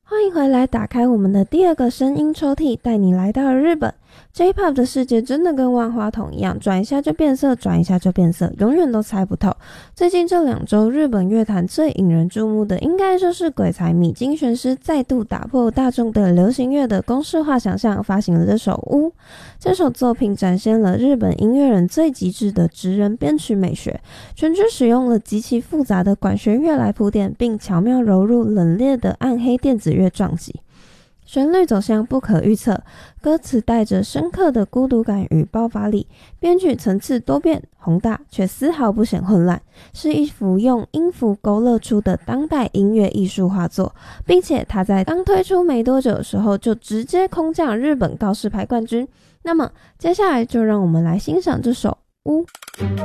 欢迎回来，打开我们的第二个声音抽屉，带你来到了日本。J-Pop 的世界真的跟万花筒一样，转一下就变色，转一下就变色，永远都猜不透。最近这2周，日本乐坛最引人注目的，应该就是鬼才米津玄师再度打破大众的流行乐的公式化想象，发行了这首《呜》。这首作品展现了日本音乐人最极致的职人编曲美学，全曲使用了极其复杂的管弦乐来铺垫，并巧妙揉入冷冽的暗黑电子乐撞击。旋律走向不可预测，歌词带着深刻的孤独感与爆发力，编曲层次多变宏大，却丝毫不显混乱，是一幅用音符勾勒出的当代音乐艺术画作，并且它在刚推出没多久的时候就直接空降日本告示牌冠军。那么接下来就让我们来欣赏这首《呜》。